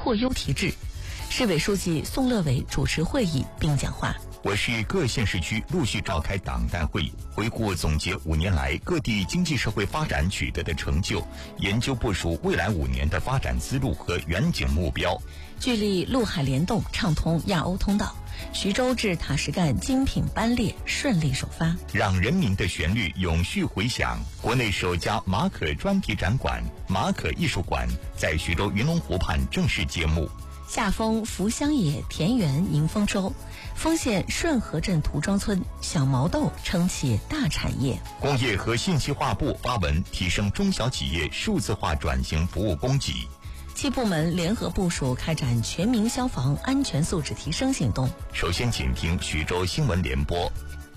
扩优提质。市委书记宋乐伟主持会议并讲话。 我市各县市区陆续召开党代会，回顾总结5年来各地经济社会发展取得的成就，研究部署未来5年的发展思路和远景目标。 聚力陆海联动，畅通亚欧通道，徐州至塔什干精品班列顺利首发， 让人民的旋律永续回响。国内首家马可专题展馆马可艺术馆在徐州云龙湖畔正式揭幕。 夏丰福乡野田园迎丰收，丰县顺河镇涂庄村小毛豆撑起大产业。 工业和信息化部发文提升中小企业数字化转型服务供给。 7部门联合部署开展全民消防安全素质提升行动。 首先请听徐州新闻联播。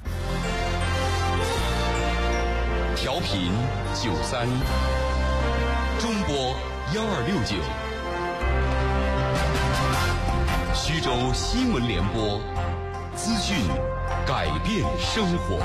调频93，中波1269。徐州新闻联播，资讯改变生活。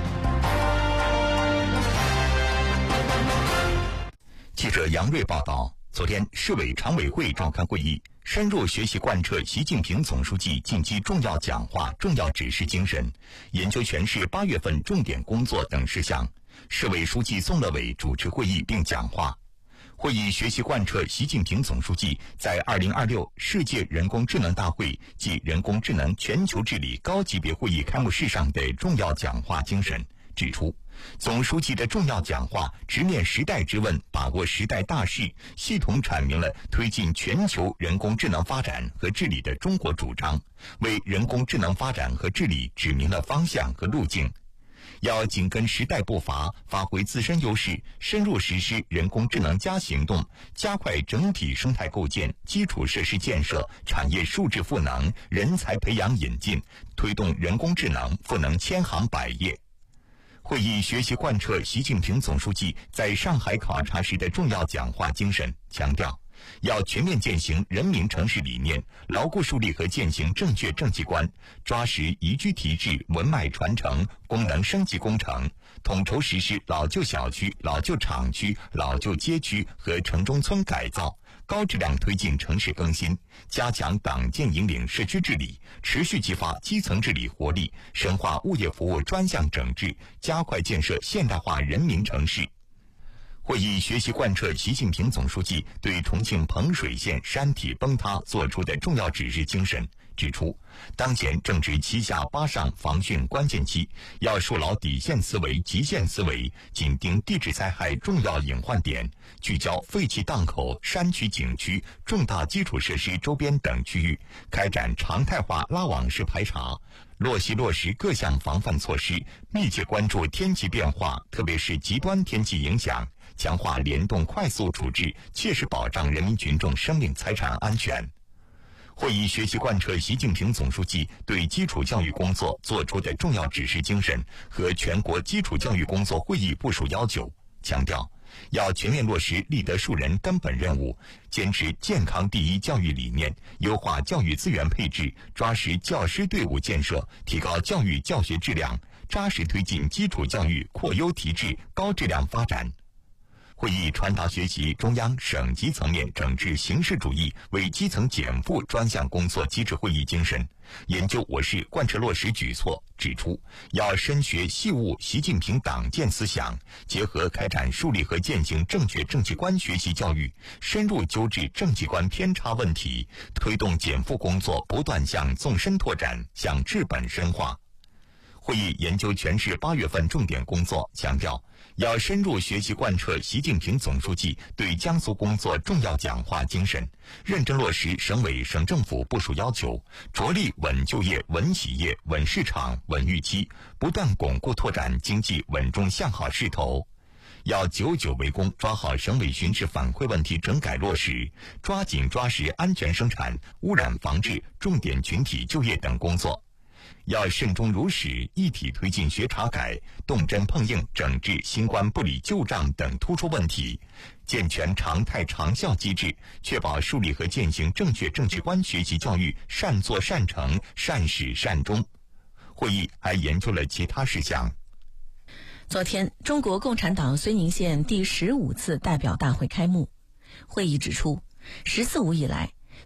记者杨瑞报道，昨天市委常委会召开会议，深入学习贯彻习近平总书记近期重要讲话、重要指示精神，研究全市8月份重点工作等事项。市委书记宋乐伟主持会议并讲话。会议学习贯彻习近平总书记在2026世界人工智能大会暨人工智能全球治理高级别会议开幕式上的重要讲话精神，指出，总书记的重要讲话直面时代之问，把握时代大势，系统阐明了推进全球人工智能发展和治理的中国主张，为人工智能发展和治理指明了方向和路径。要紧跟时代步伐，发挥自身优势，深入实施人工智能加行动，加快整体生态构建、基础设施建设、产业数字赋能、人才培养引进，推动人工智能赋能千行百业。会议学习贯彻习近平总书记在上海考察时的重要讲话精神，强调要全面践行人民城市理念，牢固树立和践行正确政绩观，抓实宜居提质、文脉传承、功能升级工程，统筹实施老旧小区、老旧厂区、老旧街区和城中村改造，高质量推进城市更新，加强党建引领社区治理，持续激发基层治理活力，深化物业服务专项整治，加快建设现代化人民城市。会议学习贯彻习近平总书记对重庆彭水县山体崩塌作出的重要指示精神，指出，当前正值7下8上防汛关键期，要树牢底线思维、极限思维，紧盯地质灾害重要隐患点，聚焦废弃档口、山区景区、重大基础设施周边等区域，开展常态化拉网式排查，落实各项防范措施，密切关注天气变化，特别是极端天气影响，强化联动快速处置，切实保障人民群众生命财产安全。会议学习贯彻习近平总书记对基础教育工作作出的重要指示精神和全国基础教育工作会议部署要求，强调要全面落实立德树人根本任务，坚持健康第一教育理念，优化教育资源配置，抓实教师队伍建设，提高教育教学质量，扎实推进基础教育扩优提质、高质量发展。会议传达学习中央、省级层面整治形式主义为基层减负专项工作机制会议精神，研究我市贯彻落实举措，指出要深学细悟习近平党建思想，结合开展树立和践行正确政绩观学习教育，深入纠治政绩观偏差问题，推动减负工作不断向纵深拓展、向治本深化。会议研究全市8月份重点工作，强调要深入学习贯彻习近平总书记对江苏工作重要讲话精神，认真落实省委省政府部署要求，着力稳就业、稳企业、稳市场、稳预期，不断巩固拓展经济稳中向好势头。要久久为功，抓好省委巡视反馈问题整改落实，抓紧抓实安全生产、污染防治、重点群体就业等工作。要慎终如始，一体推进学查改，动真碰硬整治新冠不理旧账等突出问题，健全常态长效机制，确保树立和践行正确政绩观学习教育善作善成、善始善终。会议还研究了其他事项。 昨天，中国共产党绥宁县第15次代表大会开幕。会议指出，“十四五”以来，